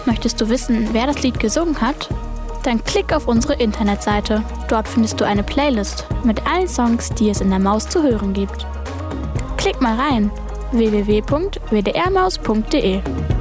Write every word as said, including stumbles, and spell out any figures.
Möchtest du wissen, wer das Lied gesungen hat? Dann klick auf unsere Internetseite. Dort findest du eine Playlist mit allen Songs, die es in der Maus zu hören gibt. Klick mal rein: w w w punkt w d r maus punkt d e.